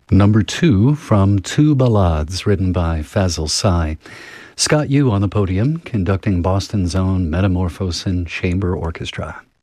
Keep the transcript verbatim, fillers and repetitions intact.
Number two from Two Ballades, written by Fazil Say. Scott Yu on the podium, conducting Boston's own Metamorphosin Chamber Orchestra.